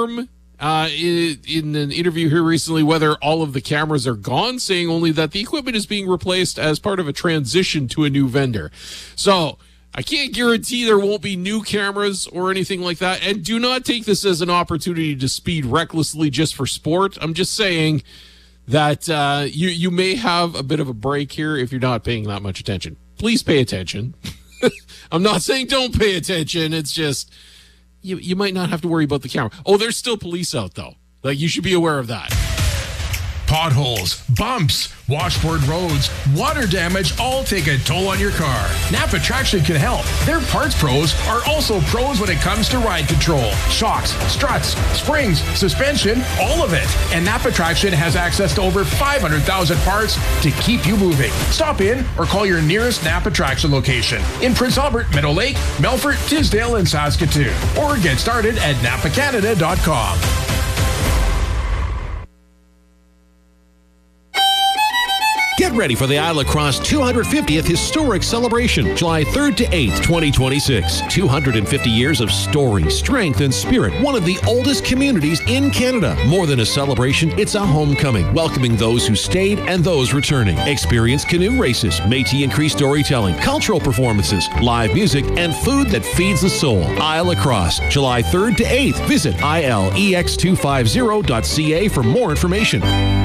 confirm in an interview here recently whether all of the cameras are gone, saying only that the equipment is being replaced as part of a transition to a new vendor. So I can't guarantee there won't be new cameras or anything like that. And do not take this as an opportunity to speed recklessly just for sport. I'm just saying that you may have a bit of a break here if you're not paying that much attention. Please pay attention. I'm not saying don't pay attention. It's just you might not have to worry about the camera. Oh, there's still police out, though. Like, you should be aware of that. Potholes, bumps, washboard roads, water damage all take a toll on your car. Napa Traction can help. Their parts pros are also pros when it comes to ride control. Shocks, struts, springs, suspension, all of it. And Napa Traction has access to over 500,000 parts to keep you moving. Stop in or call your nearest Napa Traction location in Prince Albert, Meadow Lake, Melfort, Tisdale, and Saskatoon. Or get started at napacanada.com. Get ready for the Isle La Crosse 250th Historic Celebration, July 3rd to 8th, 2026. 250 years of story, strength, and spirit. One of the oldest communities in Canada. More than a celebration, it's a homecoming, welcoming those who stayed and those returning. Experience canoe races, Métis and Cree storytelling, cultural performances, live music, and food that feeds the soul. Isle La Crosse, July 3rd to 8th. Visit ilex250.ca for more information.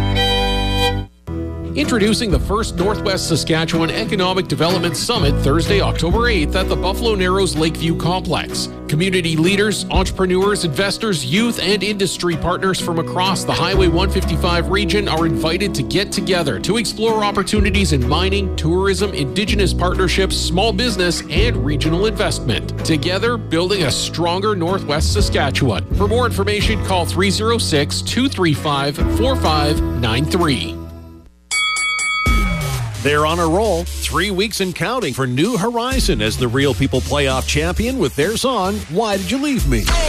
Introducing the first Northwest Saskatchewan Economic Development Summit Thursday, October 8th at the Buffalo Narrows Lakeview Complex. Community leaders, entrepreneurs, investors, youth, and industry partners from across the Highway 155 region are invited to get together to explore opportunities in mining, tourism, Indigenous partnerships, small business, and regional investment. Together, building a stronger Northwest Saskatchewan. For more information, call 306-235-4593. They're on a roll, 3 weeks and counting for New Horizon as the Real People playoff champion with their song, Why Did You Leave Me?